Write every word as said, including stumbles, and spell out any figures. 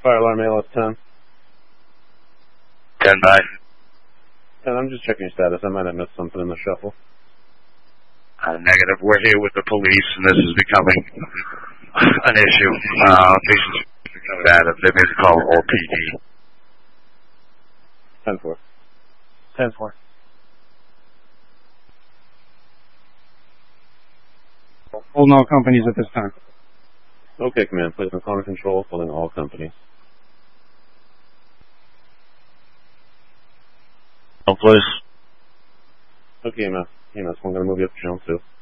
Fire alarm A L S ten. ten by. And I'm just checking your status. I might have missed something in the shuffle. Uh, negative. We're here with the police, and this is becoming an issue. Uh, patients are becoming bad. They basically call it all P D. ten four. ten four. Holding all companies at this time. Okay, command. Placing on control, holding all companies. Oh, please. Okay, E M S. E M S, I'm going to move you up to channel two.